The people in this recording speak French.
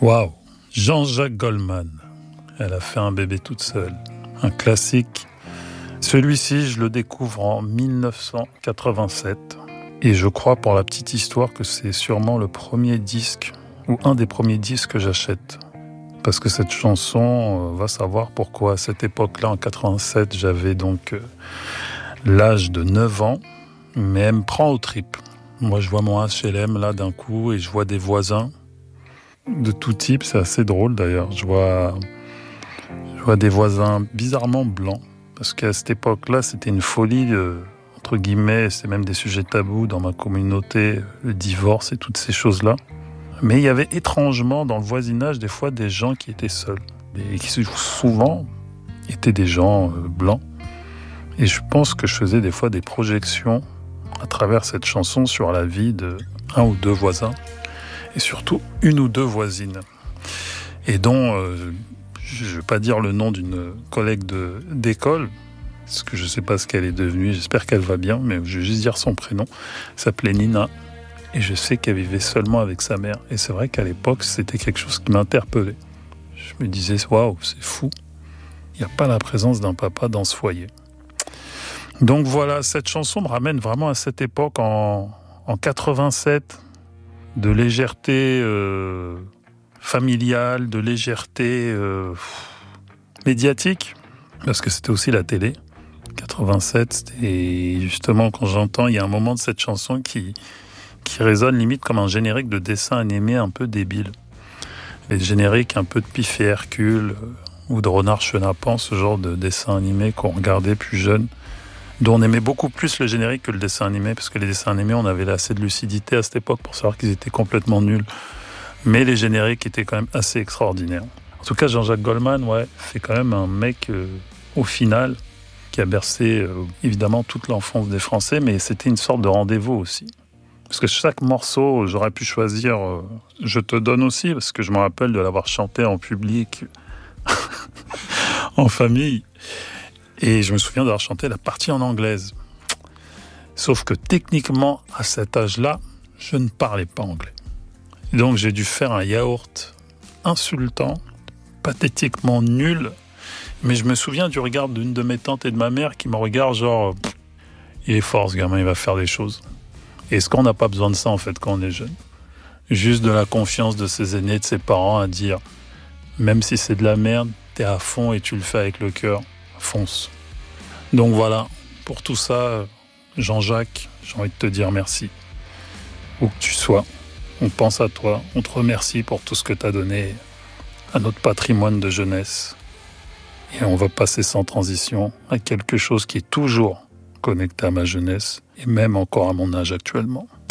Waouh! Jean-Jacques Goldman. Elle a fait un bébé toute seule. Un classique. Celui-ci, je le découvre en 1987. Et je crois, pour la petite histoire, que c'est sûrement le premier disque, ou un des premiers disques que j'achète. Parce que cette chanson, va savoir pourquoi. À cette époque-là, en 87, j'avais donc l'âge de 9 ans. Mais elle me prend aux tripes. Moi, je vois mon HLM là d'un coup et je vois des voisins de tout type. C'est assez drôle d'ailleurs. Je vois des voisins bizarrement blancs. Parce qu'à cette époque-là, c'était une folie, entre guillemets. C'est même des sujets tabous dans ma communauté, le divorce et toutes ces choses-là. Mais il y avait étrangement dans le voisinage des fois des gens qui étaient seuls. Et qui souvent étaient des gens blancs. Et je pense que je faisais des fois des projections à travers cette chanson sur la vie de un ou deux voisins et surtout une ou deux voisines et dont je ne vais pas dire le nom d'une collègue d'école parce que je ne sais pas ce qu'elle est devenue, j'espère qu'elle va bien, mais je vais juste dire son prénom. Elle s'appelait Nina et je sais qu'elle vivait seulement avec sa mère et c'est vrai qu'à l'époque c'était quelque chose qui m'interpellait. Je me disais waouh, c'est fou, il n'y a pas la présence d'un papa dans ce foyer. Donc voilà, cette chanson me ramène vraiment à cette époque en 87, de légèreté familiale, de légèreté médiatique, parce que c'était aussi la télé. 87, et justement quand j'entends, il y a un moment de cette chanson qui résonne limite comme un générique de dessin animé un peu débile. Les génériques un peu de Pif et Hercule ou de Renard Chenapan, ce genre de dessin animé qu'on regardait plus jeune, dont on aimait beaucoup plus le générique que le dessin animé, parce que les dessins animés, on avait assez de lucidité à cette époque pour savoir qu'ils étaient complètement nuls. Mais les génériques étaient quand même assez extraordinaires. En tout cas, Jean-Jacques Goldman, ouais, c'est quand même un mec, au final, qui a bercé évidemment toute l'enfance des Français, mais c'était une sorte de rendez-vous aussi. Parce que chaque morceau, j'aurais pu choisir Je te donne aussi, parce que je me rappelle de l'avoir chanté en public, en famille. Et je me souviens d'avoir chanté la partie en anglaise. Sauf que techniquement, à cet âge-là, je ne parlais pas anglais. Et donc j'ai dû faire un yaourt insultant, pathétiquement nul. Mais je me souviens du regard d'une de mes tantes et de ma mère qui me regarde genre « Il est fort ce gamin, il va faire des choses ». Et est-ce qu'on n'a pas besoin de ça en fait quand on est jeune ? Juste de la confiance de ses aînés, de ses parents à dire « Même si c'est de la merde, t'es à fond et tu le fais avec le cœur ». Fonce. Donc voilà, pour tout ça, Jean-Jacques, j'ai envie de te dire merci. Où que tu sois, on pense à toi, on te remercie pour tout ce que tu as donné à notre patrimoine de jeunesse. Et on va passer sans transition à quelque chose qui est toujours connecté à ma jeunesse et même encore à mon âge actuellement.